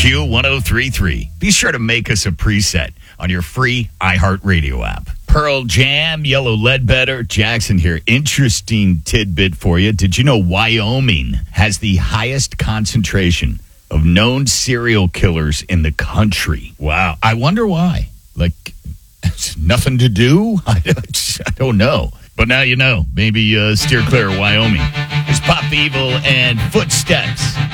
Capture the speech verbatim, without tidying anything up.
Q one oh three three. Be sure to make us a preset on your free iHeartRadio app. Pearl Jam, Yellow Ledbetter, Jackson here. Interesting tidbit for you. Did you know Wyoming has the highest concentration of known serial killers in the country? Wow. I wonder why. Like, it's nothing to do? I don't, I don't know. But now you know. Maybe uh, steer clear of Wyoming. It's Pop Evil and Footsteps.